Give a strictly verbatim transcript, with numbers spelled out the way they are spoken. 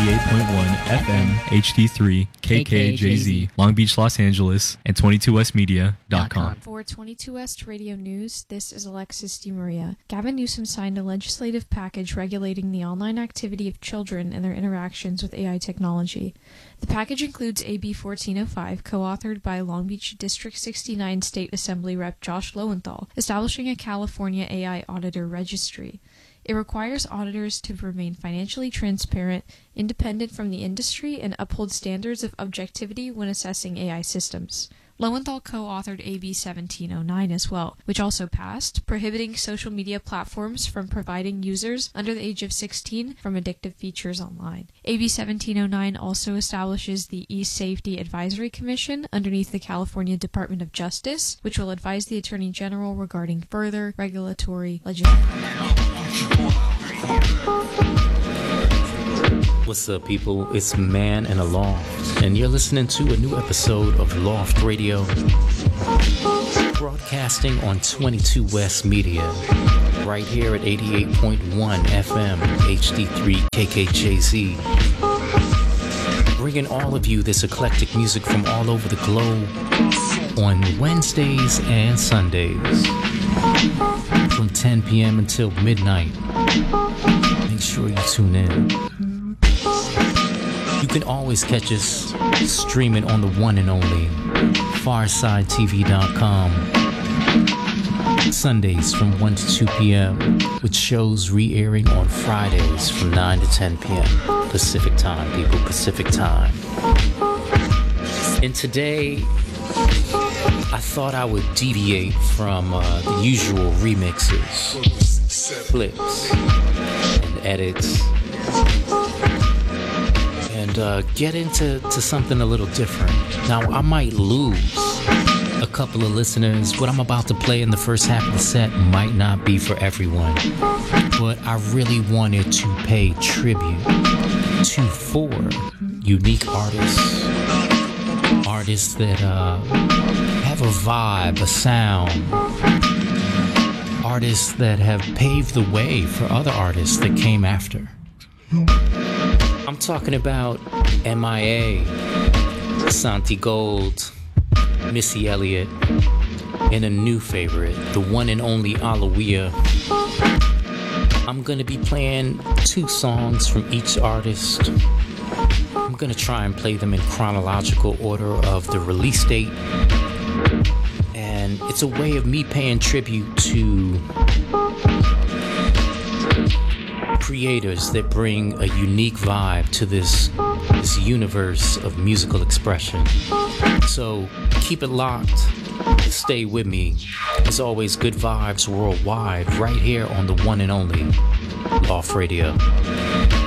eighty-eight point one F M H D three K K J Z, Long Beach, Los Angeles, and twenty-two west media dot com. For twenty-two West Radio News, this is Alexis DiMaria. Gavin Newsom signed a legislative package regulating the online activity of children and their interactions with A I technology. The package includes A B fourteen oh five, co-authored by Long Beach District sixty-nine State Assembly Rep Josh Lowenthal, establishing a California A I Auditor Registry. It requires auditors to remain financially transparent, independent from the industry, and uphold standards of objectivity when assessing A I systems. Lowenthal co-authored A B seventeen oh nine as well, which also passed, prohibiting social media platforms from providing users under the age of sixteen from addictive features online. A B seventeen oh nine also establishes the E-Safety Advisory Commission underneath the California Department of Justice, which will advise the Attorney General regarding further regulatory legislation. What's up, people? It's Man in a Loft, and you're listening to a new episode of Loft Radio, broadcasting on twenty-two West Media, right here at eighty-eight point one F M H D three K K J Z, bringing all of you this eclectic music from all over the globe on Wednesdays and Sundays from ten p.m. until midnight. Make sure you tune in. You can always catch us streaming on the one and only Farside T V dot com. Sundays from one to two p.m. with shows re-airing on Fridays from nine to ten p.m. Pacific time, people, Pacific time. And today, I thought I would deviate from uh, the usual remixes, flips, and edits, and uh, get into to something a little different. Now, I might lose a couple of listeners. What I'm about to play in the first half of the set might not be for everyone, but I really wanted to pay tribute to four unique artists, artists that uh, have a vibe, a sound, artists that have paved the way for other artists that came after. I'm talking about M I A, Santi Gold, Missy Elliott, and a new favorite, the one and only Alawiyah. I'm gonna be playing two songs from each artist. I'm gonna try and play them in chronological order of the release date. And it's a way of me paying tribute to creators that bring a unique vibe to this, this universe of musical expression. So keep it locked. Stay with me. As always, good vibes worldwide, right here on the one and only Loft Radio.